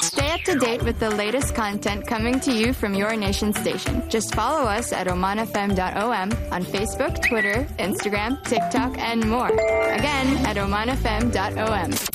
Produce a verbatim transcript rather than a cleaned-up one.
Stay up to date with the latest content coming to you from your nation station. Just follow us at oman f m dot o m on Facebook, Twitter, Instagram, TikTok, and more. Again, at oman f m dot o m.